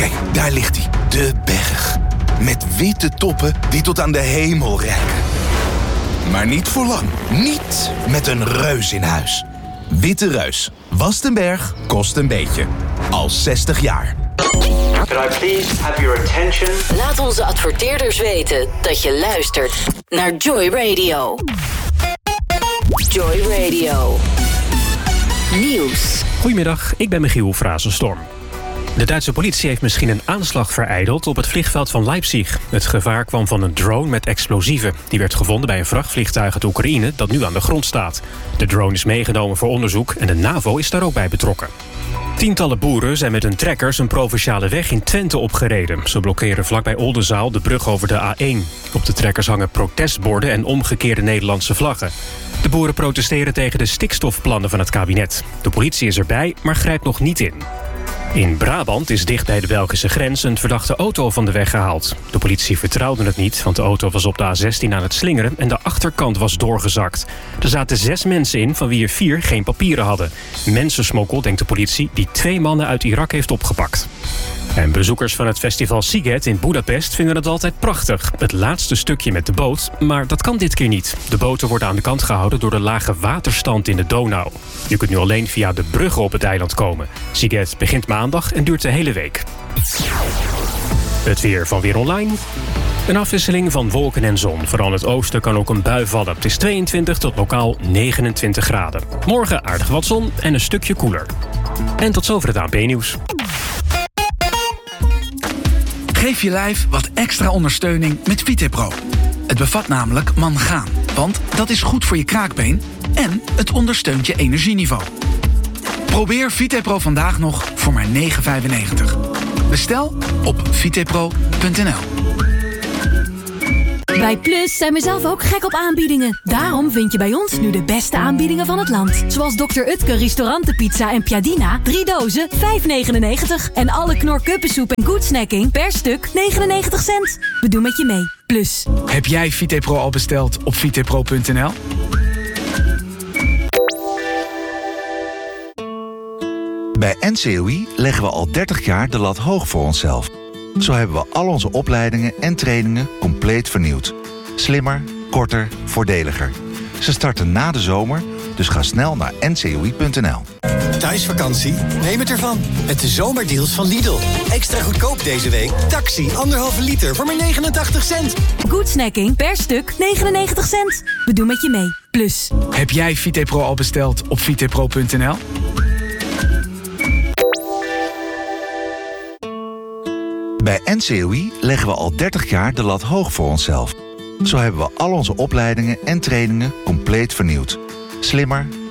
Kijk, daar ligt hij. De berg. Met witte toppen die tot aan de hemel reiken. Maar niet voor lang. Niet met een reus in huis. Witte Reus. Wast een berg, kost een beetje. Al 60 jaar. Could I please have your attention? Laat onze adverteerders weten dat je luistert naar Joy Radio. Joy Radio. Nieuws. Goedemiddag, ik ben Michiel Frazenstorm. De Duitse politie heeft misschien een aanslag verijdeld op het vliegveld van Leipzig. Het gevaar kwam van een drone met explosieven. Die werd gevonden bij een vrachtvliegtuig uit Oekraïne dat nu aan de grond staat. De drone is meegenomen voor onderzoek en de NAVO is daar ook bij betrokken. Tientallen boeren zijn met hun trekkers een provinciale weg in Twente opgereden. Ze blokkeren vlakbij Oldenzaal de brug over de A1. Op de trekkers hangen protestborden en omgekeerde Nederlandse vlaggen. De boeren protesteren tegen de stikstofplannen van het kabinet. De politie is erbij, maar grijpt nog niet in. In Brabant is dicht bij de Belgische grens een verdachte auto van de weg gehaald. De politie vertrouwde het niet, want de auto was op de A16 aan het slingeren en de achterkant was doorgezakt. Er zaten 6 mensen in, van wie er 4 geen papieren hadden. Mensensmokkel, denkt de politie, die 2 mannen uit Irak heeft opgepakt. En bezoekers van het festival Sziget in Budapest vinden het altijd prachtig. Het laatste stukje met de boot, maar dat kan dit keer niet. De boten worden aan de kant gehouden door de lage waterstand in de Donau. Je kunt nu alleen via de bruggen op het eiland komen. Sziget begint maandag en duurt de hele week. Het weer van Weer Online. Een afwisseling van wolken en zon. Vooral in het oosten kan ook een bui vallen. Het is 22 tot lokaal 29 graden. Morgen aardig wat zon en een stukje koeler. En tot zover het ANP-nieuws. Geef je lijf wat extra ondersteuning met VitePro. Het bevat namelijk mangaan, want dat is goed voor je kraakbeen en het ondersteunt je energieniveau. Probeer VitePro vandaag nog voor maar €9,95. Bestel op vitepro.nl. Bij Plus zijn we zelf ook gek op aanbiedingen. Daarom vind je bij ons nu de beste aanbiedingen van het land. Zoals Dr. Utke restaurantenpizza en Piadina, 3 dozen, €5,99. En alle Knor kuppensoep en Good Snacking per stuk 99 cent. We doen met je mee. Plus. Heb jij VitePro al besteld op vitepro.nl? Bij NCOI leggen we al 30 jaar de lat hoog voor onszelf. Zo hebben we al onze opleidingen en trainingen compleet vernieuwd. Slimmer, korter, voordeliger. Ze starten na de zomer, dus ga snel naar ncoi.nl. Thuisvakantie? Neem het ervan. Met de zomerdeals van Lidl. Extra goedkoop deze week. Taxi, 1,5 liter voor maar 89 cent. Good Snacking per stuk 99 cent. We doen met je mee. Plus. Heb jij VitePro al besteld op vitepro.nl? Bij NCOI leggen we al 30 jaar de lat hoog voor onszelf. Zo hebben we al onze opleidingen en trainingen compleet vernieuwd. Slimmer,